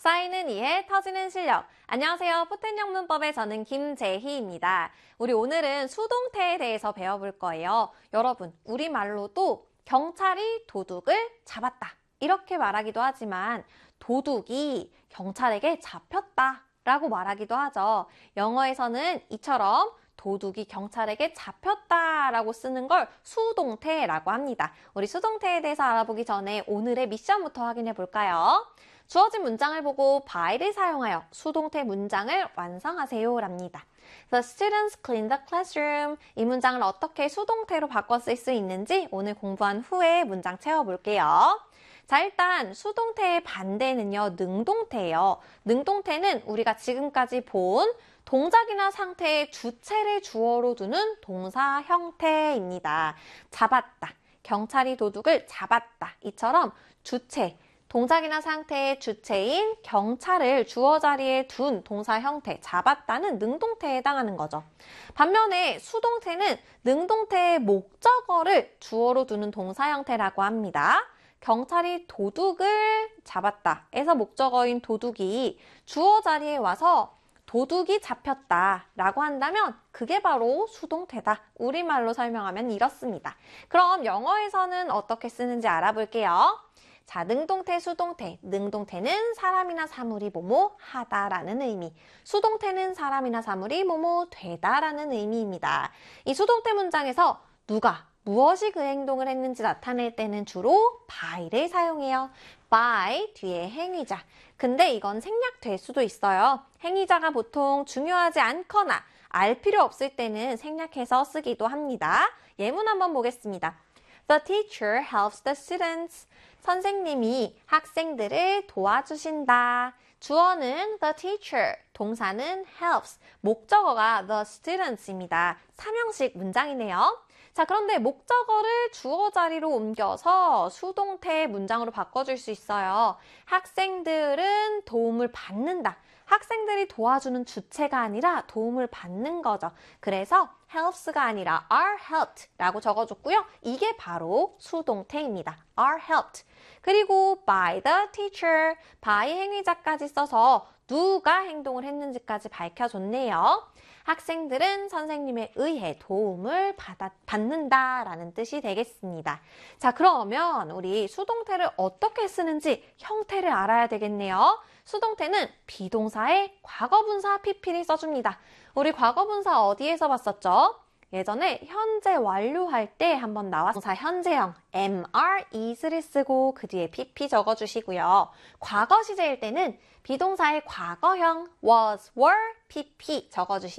쌓이는 이해, 터지는 실력. 안녕하세요. 포텐형 문법의 저는 김재희입니다. 우리 오늘은 수동태에 대해서 배워볼 거예요. 여러분, 우리말로도 경찰이 도둑을 잡았다. 이렇게 말하기도 하지만 도둑이 경찰에게 잡혔다 라고 말하기도 하죠. 영어에서는 이처럼 도둑이 경찰에게 잡혔다라고 쓰는 걸 수동태라고 합니다. 우리 수동태에 대해서 알아보기 전에 오늘의 미션부터 확인해 볼까요? 주어진 문장을 보고 by를 사용하여 수동태 문장을 완성하세요 랍니다. The students cleaned the classroom. 이 문장을 어떻게 수동태로 바꿔 쓸 수 있는지 오늘 공부한 후에 문장 채워볼게요. 자, 일단 수동태의 반대는요, 능동태예요. 능동태는 우리가 지금까지 본 동작이나 상태의 주체를 주어로 두는 동사 형태입니다. 잡았다. 경찰이 도둑을 잡았다. 이처럼 주체, 동작이나 상태의 주체인 경찰을 주어 자리에 둔 동사 형태, 잡았다는 능동태에 해당하는 거죠. 반면에 수동태는 능동태의 목적어를 주어로 두는 동사 형태라고 합니다. 경찰이 도둑을 잡았다 에서 목적어인 도둑이 주어 자리에 와서 도둑이 잡혔다 라고 한다면 그게 바로 수동태다. 우리말로 설명하면 이렇습니다. 그럼 영어에서는 어떻게 쓰는지 알아볼게요. 자, 능동태, 수동태. 능동태는 사람이나 사물이 뭐뭐 하다라는 의미. 수동태는 사람이나 사물이 뭐뭐 되다라는 의미입니다. 이 수동태 문장에서 누가 무엇이 그 행동을 했는지 나타낼 때는 주로 by를 사용해요. by 뒤에 행위자. 근데 이건 생략될 수도 있어요. 행위자가 보통 중요하지 않거나 알 필요 없을 때는 생략해서 쓰기도 합니다. 예문 한번 보겠습니다. The teacher helps the students. 선생님이 학생들을 도와주신다. 주어는 the teacher, 동사는 helps, 목적어가 the students입니다. 삼형식 문장이네요. 자, 그런데 목적어를 주어 자리로 옮겨서 수동태 문장으로 바꿔줄 수 있어요. 학생들은 도움을 받는다. 학생들이 도와주는 주체가 아니라 도움을 받는 거죠. 그래서 helps가 아니라 are helped 라고 적어줬고요. 이게 바로 수동태입니다. are helped. 그리고 by the teacher, by 행위자까지 써서 누가 행동을 했는지까지 밝혀줬네요. 학생들은 선생님에 의해 도움을 받는다라는 뜻이 되겠습니다. 자, 그러면 우리 수동태를 어떻게 쓰는지 형태를 알아야 되겠네요. 수동태는 비동사에 과거분사 PP를 써줍니다. 우리 과거분사 어디에서 봤었죠? 예전에 현재 완료할 때 한번 나왔던 동사 현재형 MR, is를 쓰고 그 뒤에 PP 적어주시고요. 과거 시제일 때는 비동사의 과거형 was, were, PP 적어주시면